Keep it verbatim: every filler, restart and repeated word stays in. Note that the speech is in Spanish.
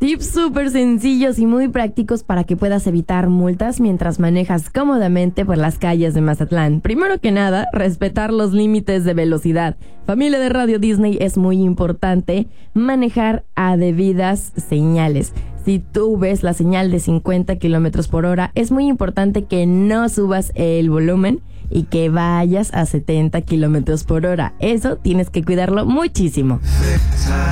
Tips súper sencillos y muy prácticos para que puedas evitar multas mientras manejas cómodamente por las calles de Mazatlán. Primero que nada, respetar los límites de velocidad. Familia de Radio Disney, es muy importante manejar a debidas señales. Si tú ves la señal de cincuenta kilómetros por hora, es muy importante que no subas el volumen y que vayas a setenta kilómetros por hora. Eso tienes que cuidarlo muchísimo.